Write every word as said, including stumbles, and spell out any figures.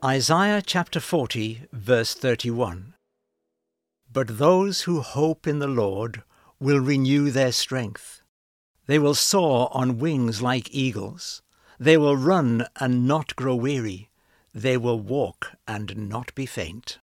Isaiah chapter forty, verse thirty-one. But those who hope in the Lord will renew their strength. They will soar on wings like eagles. They will run and not grow weary. They will walk and not be faint.